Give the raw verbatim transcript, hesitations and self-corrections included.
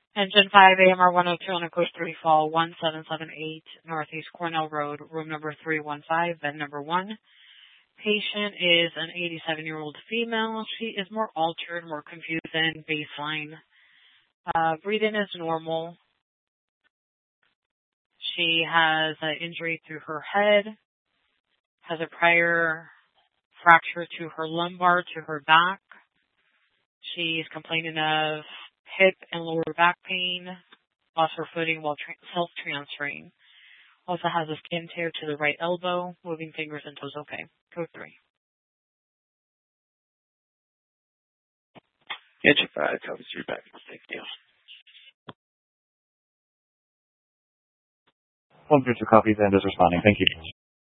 Engine five, A M R one oh two on a code three, fall one seven seven eight, Northeast Cornell Road, room number three one five, bed number one. Patient is an eighty-seven-year-old female. She is more altered, more confused than baseline. Uh, breathing is normal. She has an injury to her head, has a prior fracture to her lumbar, to her back. She's complaining of hip and lower back pain, lost her footing while tra- self-transferring. Also has a skin tear to the right elbow, moving fingers and toes okay. Code three. Engine five, copy three back. Thank you. One through two copies and is responding. Thank you.